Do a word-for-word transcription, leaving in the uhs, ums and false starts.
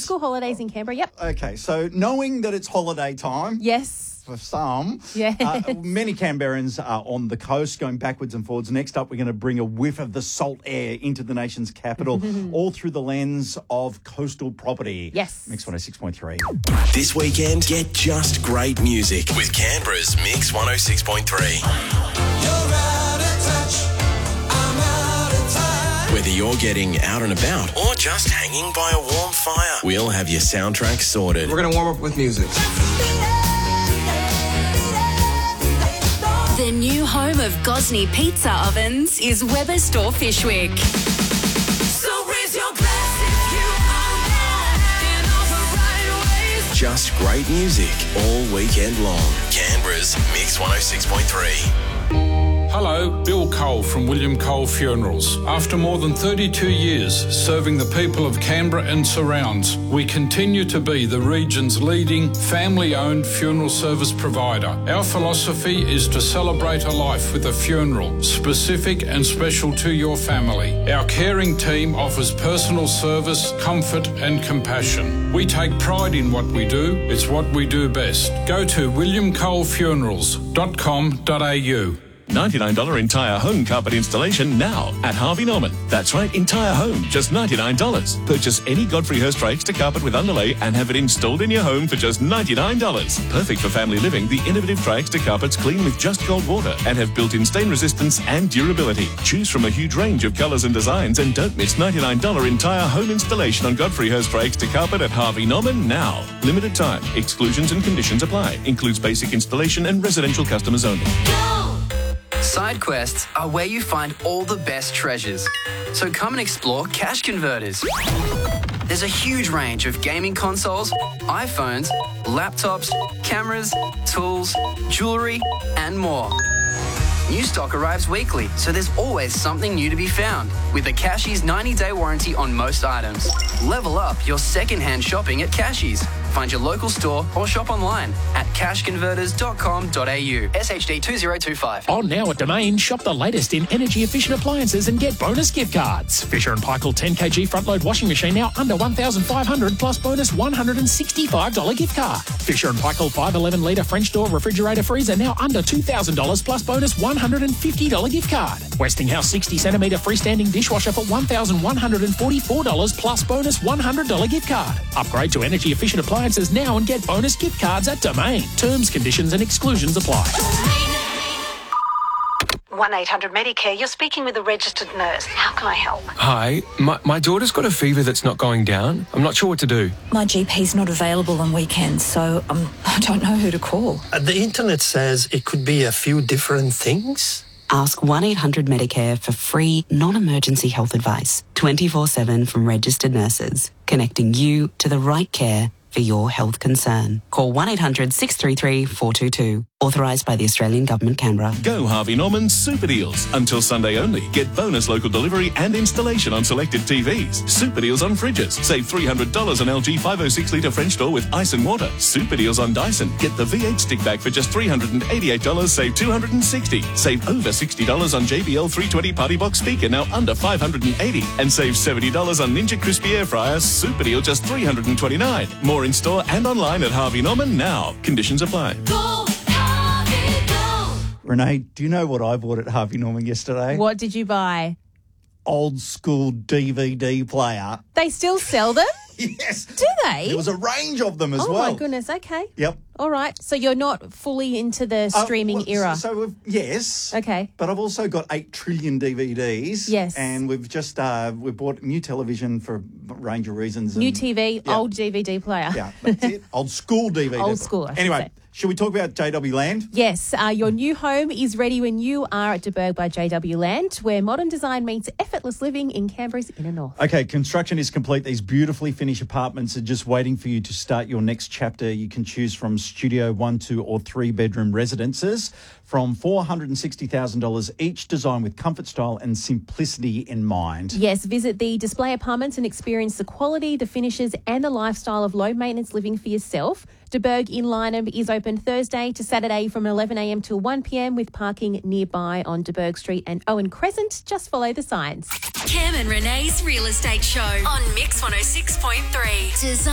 school holidays in Canberra, yep. Okay, so knowing that it's holiday time. Yes. For some. Yes. Uh, many Canberrans are on the coast going backwards and forwards. Next up, we're going to bring a whiff of the salt air into the nation's capital, all through the lens of coastal property. Yes. Mix one oh six point three. This weekend, get just great music with Canberra's Mix one oh six point three. Whether you're getting out and about or just hanging by a warm fire, we'll have your soundtrack sorted. We're going to warm up with music. The new home of Gosney Pizza Ovens is Weber Store Fishwick. So raise your glass if you are in all the right ways. Just great music all weekend long. Canberra's Mix one oh six point three. Hello, Bill Cole from William Cole Funerals. After more than thirty-two years serving the people of Canberra and surrounds, we continue to be the region's leading family-owned funeral service provider. Our philosophy is to celebrate a life with a funeral, specific and special to your family. Our caring team offers personal service, comfort and compassion. We take pride in what we do. It's what we do best. Go to william cole funerals dot com dot a u. ninety-nine dollars entire home carpet installation now at Harvey Norman. That's right, entire home, just ninety-nine dollars. Purchase any Godfrey Hirst Extra carpet with underlay and have it installed in your home for just ninety-nine dollars. Perfect for family living, the innovative Tri-Extra carpets clean with just cold water and have built-in stain resistance and durability. Choose from a huge range of colours and designs and don't miss ninety-nine dollars entire home installation on Godfrey Hirst Extra carpet at Harvey Norman now. Limited time. Exclusions and conditions apply. Includes basic installation and residential customers only. Side quests are where you find all the best treasures. So come and explore Cash Converters. There's a huge range of gaming consoles, iPhones, laptops, cameras, tools, jewellery, and more. New stock arrives weekly, so there's always something new to be found. With a Cashies ninety-day warranty on most items. Level up your second-hand shopping at Cashies. Find your local store or shop online at cash converters dot com dot a u. S H D two zero two five. On now at Domain, shop the latest in energy-efficient appliances and get bonus gift cards. Fisher and Paykel ten kilogram front-load washing machine now under one thousand five hundred dollars plus bonus one hundred sixty-five dollars gift card. Fisher and Paykel five eleven litre French door refrigerator freezer now under two thousand dollars plus bonus one hundred fifty dollars gift card. Westinghouse sixty centimetre freestanding dishwasher for one thousand one hundred forty-four dollars plus bonus one hundred dollars gift card. Upgrade to energy-efficient appliances now and get bonus gift cards at Domain. Terms, conditions and exclusions apply. one eight hundred Medicare, you're speaking with a registered nurse. How can I help? Hi, my, my daughter's got a fever that's not going down. I'm not sure what to do. My G P's not available on weekends, so um, I don't know who to call. Uh, the internet says it could be a few different things. Ask one eight hundred Medicare for free, non-emergency health advice. twenty-four seven from registered nurses, connecting you to the right care for your health concern. Call one eight hundred six three three four two two. Authorised by the Australian Government, Canberra. Go Harvey Norman Super Deals. Until Sunday only. Get bonus local delivery and installation on selected T Vs. Super Deals on fridges. Save three hundred dollars on L G five oh six litre French door with ice and water. Super Deals on Dyson. Get the V eight stick bag for just three hundred eighty-eight dollars. Save two hundred sixty dollars. Save over sixty dollars on J B L three twenty Party Box speaker, now under five hundred eighty dollars. And save seventy dollars on Ninja Crispy Air Fryer. Super Deal just three hundred twenty-nine dollars. More in store and online at Harvey Norman now. Conditions apply. Go! Renee, do you know what I bought at Harvey Norman yesterday? What did you buy? Old school D V D player. They still sell them? Yes. Do they? There was a range of them as oh well. Oh, my goodness. Okay. Yep. All right. So you're not fully into the streaming uh, well, era? So, we've, yes. Okay. But I've also got eight trillion D V Ds. Yes. And we've just uh, we bought new television for a range of reasons. New and, T V, yeah. old D V D player. Yeah, that's it. Old school D V D. Old school, I should Anyway, say. should we talk about J W Land? Yes, uh, your new home is ready when you are at DeBerg by J W Land, where modern design meets effortless living in Canberra's inner north. Okay, construction is complete. These beautifully finished apartments are just waiting for you to start your next chapter. You can choose from studio, one, two or three bedroom residences from four hundred sixty thousand dollars each, designed with comfort, style and simplicity in mind. Yes, visit the display apartments and experience the quality, the finishes and the lifestyle of low-maintenance living for yourself. DeBerg in Lynham is open Thursday to Saturday from eleven a m till one p m with parking nearby on DeBerg Street and Owen Crescent. Just follow the signs. Cam and Renee's Real Estate Show on Mix one oh six point three.